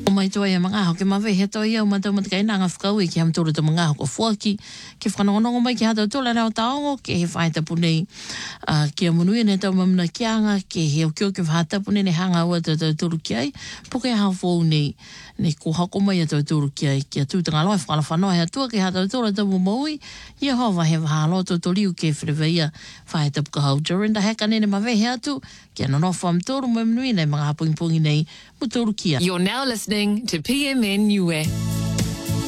O mai toa ia mga ho ke mawe he toa ia o matau matakai nanga whakau e ki ham tōra tō mga ho ko fuaki ke whanongonongo mai ki hata tōla rao taongo ke he whaitapu nei ki a munui ne tau mamuna kianga ke he o kio ke whaitapu nei ne hanga ua tō tōru ki ai puke hao fōu nei ne ko hako mai a tō tōru ki ai ki a tūtanga loa whakala whanoa hea tua ke hata tōla tō maui ia hova he wahalo tō tō liu ke whireweia whaitapu ka hau Dorinda heka nene mawe hea tu ki anō wham tōru mai munui nei mga hapungi nei mu tōru ki ai. You're now listening to PMN Niue.